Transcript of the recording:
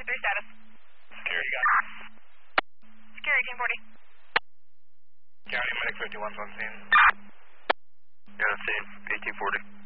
2-3 status. Security, got it. Security, team 40. County medic 51's on scene. Got a scene, 1840.